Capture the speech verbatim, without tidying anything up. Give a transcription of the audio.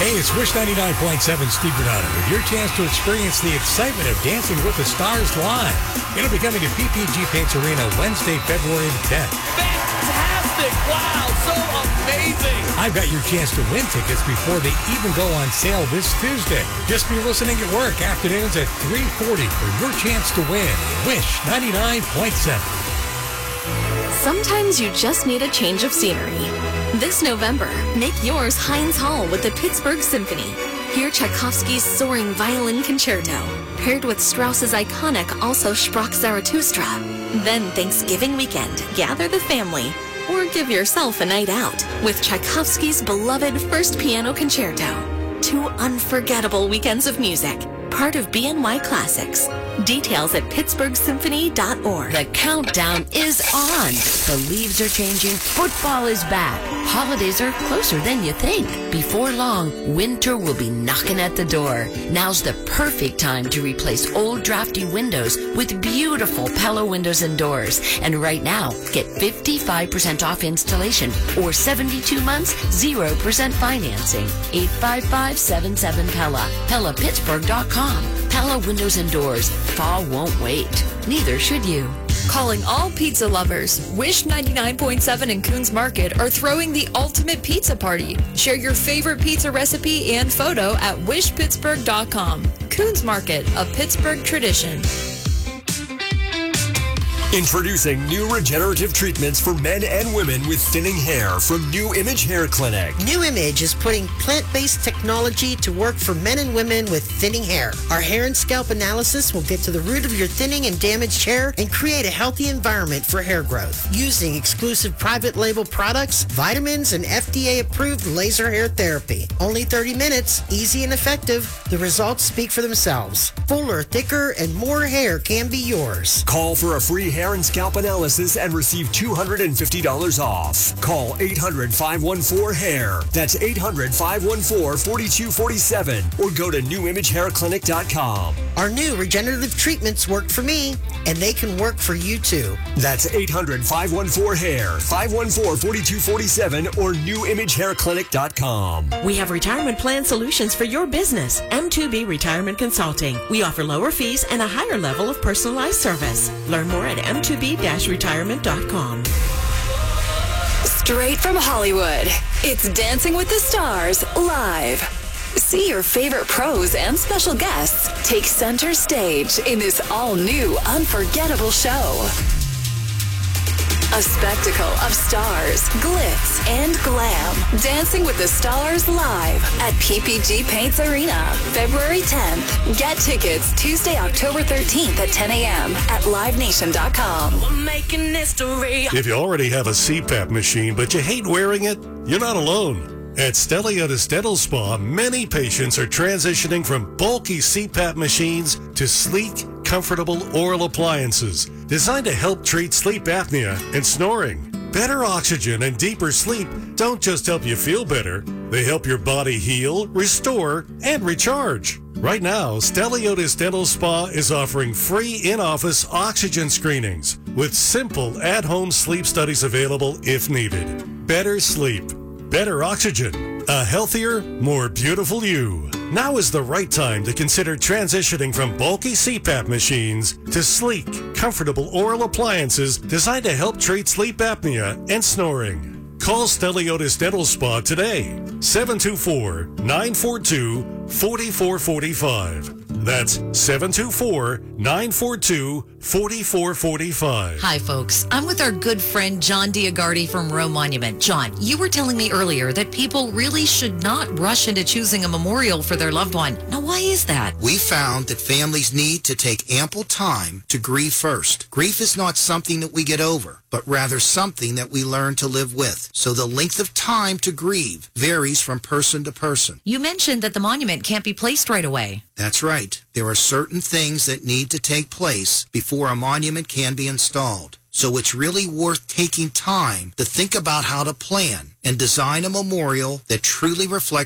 Hey, it's Wish ninety-nine point seven Steve Bernardo with your chance to experience the excitement of Dancing with the Stars live. It'll be coming to P P G Paints Arena Wednesday, February the tenth. Fantastic! Wow, so amazing! I've got your chance to win tickets before they even go on sale this Tuesday. Just be listening at work afternoons at three forty for your chance to win. Wish ninety-nine point seven. Sometimes you just need a change of scenery. This November, make yours Heinz Hall with the Pittsburgh Symphony. Hear Tchaikovsky's soaring violin concerto, paired with Strauss's iconic Also Sprach Zarathustra. Then Thanksgiving weekend, gather the family, or give yourself a night out with Tchaikovsky's beloved First Piano Concerto. Two unforgettable weekends of music, part of B N Y Classics. Details at pittsburgh symphony dot org. The countdown is on. The leaves are changing. Football is back. Holidays are closer than you think. Before long, winter will be knocking at the door. Now's the perfect time to replace old drafty windows with beautiful Pella windows and doors. And right now, get fifty-five percent off installation or seventy-two months, zero percent financing. eight five five, seven seven, Pella. Pella Pittsburgh dot com. Pella Windows and Doors. Fall won't wait. Neither should you. Calling all pizza lovers. Wish ninety-nine point seven and Coons Market are throwing the ultimate pizza party. Share your favorite pizza recipe and photo at wish pittsburgh dot com. Coons Market, a Pittsburgh tradition. Introducing new regenerative treatments for men and women with thinning hair from New Image Hair Clinic. New Image is putting plant-based technology to work for men and women with thinning hair. Our hair and scalp analysis will get to the root of your thinning and damaged hair and create a healthy environment for hair growth. Using exclusive private label products, vitamins, and F D A-approved laser hair therapy. Only thirty minutes, easy and effective. The results speak for themselves. Fuller, thicker, and more hair can be yours. Call for a free hair and scalp analysis and receive two hundred fifty dollars off. Call eight hundred, five one four, hair. That's eight hundred, five one four, four two four seven or go to new image hair clinic dot com. Our new regenerative treatments worked for me, and they can work for you too. That's eight hundred, five one four, hair, five one four, four two four seven or new image hair clinic dot com. We have retirement plan solutions for your business. M two B Retirement Consulting. We offer lower fees and a higher level of personalized service. Learn more at m two b dash retirement dot com. Straight from Hollywood, it's Dancing with the Stars live. See your favorite pros and special guests take center stage in this all-new, unforgettable show. A spectacle of stars, glitz, and glam. Dancing with the Stars live at P P G Paints Arena, February tenth. Get tickets Tuesday, October thirteenth at ten a.m. at live nation dot com. We're making history. If you already have a C PAP machine, but you hate wearing it, you're not alone. At Stelios Dental Spa, many patients are transitioning from bulky C PAP machines to sleek, comfortable oral appliances designed to help treat sleep apnea and snoring. Better oxygen and deeper sleep don't just help you feel better, they help your body heal, restore, and recharge. Right now, Stelios Dental Spa is offering free in-office oxygen screenings with simple at-home sleep studies available if needed. Better sleep, better oxygen, a healthier, more beautiful you. Now is the right time to consider transitioning from bulky C PAP machines to sleek, comfortable oral appliances designed to help treat sleep apnea and snoring. Call Stelios Dental Spa today, seven two four, nine four two, four four four five. That's seven two four, nine four two, four four four five. Hi, folks. I'm with our good friend John Diagardi from Roe Monument. John, you were telling me earlier that people really should not rush into choosing a memorial for their loved one. Now, why is that? We found that families need to take ample time to grieve first. Grief is not something that we get over, but rather something that we learn to live with. So the length of time to grieve varies from person to person. You mentioned that the monument can't be placed right away. That's right. There are certain things that need to take place before a monument can be installed. So it's really worth taking time to think about how to plan and design a memorial that truly reflects